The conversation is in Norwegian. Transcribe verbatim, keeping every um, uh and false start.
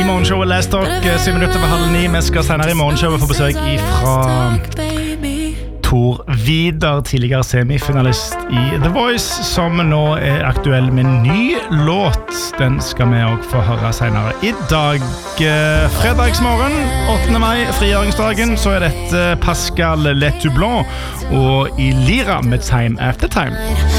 morgenshowet Last Talk, syv minutter over halv ni. Vi skal senere i morgenshowet få besøk fra Tor Vidar, tidligere semifinalist i The Voice, som nå er aktuell med en ny låt. Den skal vi også få høre senere i dag. Fredagsmorgen, åttende mai, frigjøringsdagen, så er dette Pascal Letoublon og Ilira med Time After Time.